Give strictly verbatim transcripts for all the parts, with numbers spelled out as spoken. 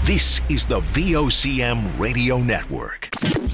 This is the V O C M Radio Network.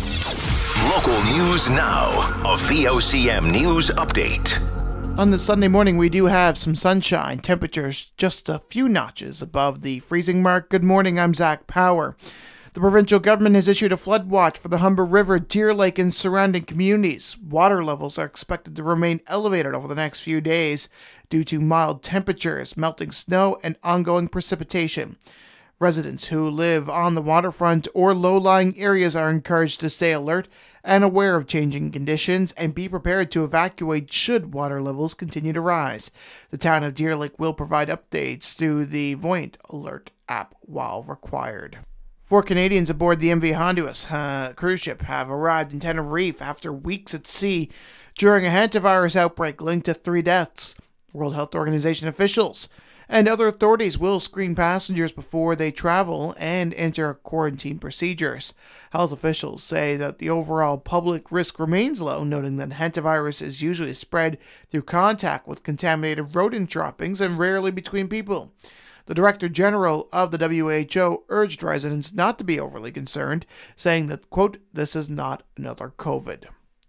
Local news now. A V O C M News Update. On this Sunday morning, we do have some sunshine. Temperatures just a few notches above the freezing mark. Good morning, I'm Zach Power. The provincial government has issued a flood watch for the Humber River, Deer Lake, and surrounding communities. Water levels are expected to remain elevated over the next few days due to mild temperatures, melting snow, and ongoing precipitation. Residents who live on the waterfront or low-lying areas are encouraged to stay alert and aware of changing conditions and be prepared to evacuate should water levels continue to rise. The town of Deer Lake will provide updates through the Voyant Alert app while required. Four Canadians aboard the M V Honduras uh, cruise ship have arrived in Tenerife after weeks at sea during a hantavirus outbreak linked to three deaths. World Health Organization officials and other authorities will screen passengers before they travel and enter quarantine procedures. Health officials say that the overall public risk remains low, noting that hantavirus is usually spread through contact with contaminated rodent droppings and rarely between people. The Director General of the W H O urged residents not to be overly concerned, saying that, quote, "this is not another COVID."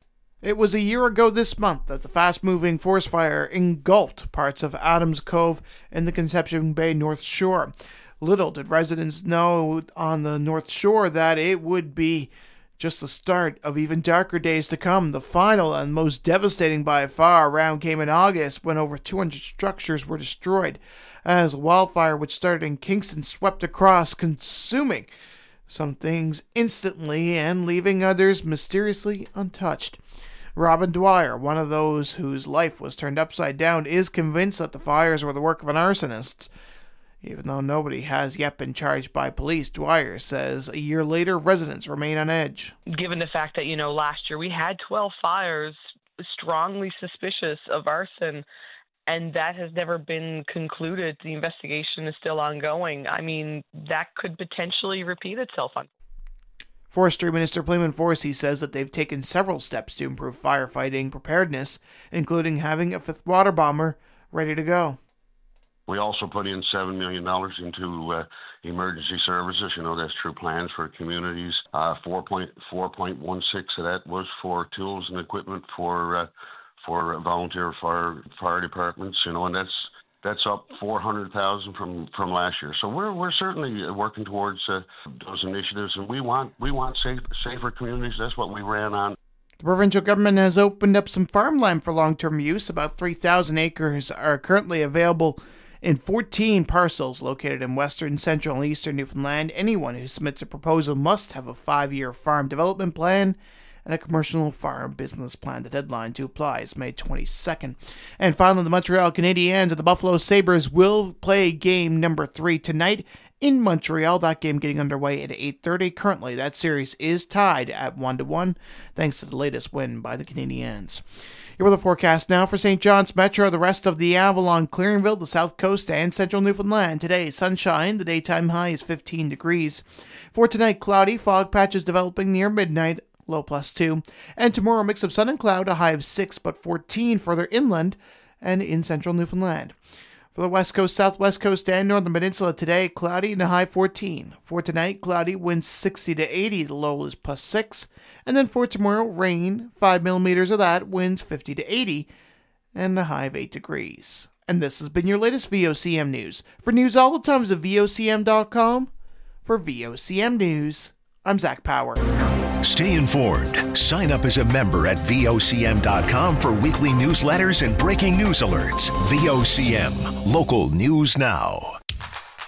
It was a year ago this month that the fast-moving forest fire engulfed parts of Adams Cove in the Conception Bay North Shore. Little did residents know on the North Shore that it would be just the start of even darker days to come. The final and most devastating by far round came in August when over two hundred structures were destroyed as a wildfire which started in Kingston swept across, consuming some things instantly and leaving others mysteriously untouched. Robin Dwyer, one of those whose life was turned upside down, is convinced that the fires were the work of an arsonist. Even though nobody has yet been charged by police, Dwyer says a year later, residents remain on edge. Given the fact that, you know, last year we had twelve fires strongly suspicious of arson, and that has never been concluded. The investigation is still ongoing. I mean, that could potentially repeat itself. On Forestry Minister Pleeman Forsey says that they've taken several steps to improve firefighting preparedness, including having a fifth water bomber ready to go. We also put in seven million dollars into uh, emergency services. You know, that's through plans for communities. Uh, four point one six of that was for tools and equipment for uh, for volunteer fire fire departments. You know, and that's that's up four hundred thousand from, from last year. So we're we're certainly working towards uh, those initiatives, and we want we want safe, safer communities. That's what we ran on. The provincial government has opened up some farmland for long-term use. About three thousand acres are currently available in fourteen parcels located in western, central, and eastern Newfoundland. Anyone who submits a proposal must have a five-year farm development plan and a commercial farm business plan. The deadline to apply is May twenty-second. And finally, the Montreal Canadiens and the Buffalo Sabres will play game number three tonight in Montreal. That game getting underway at eight thirty. Currently, that series is tied at one to one, thanks to the latest win by the Canadiens. Here with the forecast now for Saint John's Metro, the rest of the Avalon, Clearingville, the South Coast, and Central Newfoundland. Today, sunshine. The daytime high is fifteen degrees. For tonight, cloudy, fog patches developing near midnight, low plus two. And tomorrow, a mix of sun and cloud, a high of six, but fourteen further inland and in Central Newfoundland. For the West Coast, Southwest Coast, and Northern Peninsula today, cloudy and a high fourteen. For tonight, cloudy, winds sixty to eighty, the low is plus six. And then for tomorrow, rain, five millimeters of that, winds fifty to eighty, and a high of eight degrees. And this has been your latest V O C M News. For news all the time, visit V O C M dot com. For V O C M News, I'm Zach Power. Stay informed. Sign up as a member at V O C M dot com for weekly newsletters and breaking news alerts. V O C M, local news now.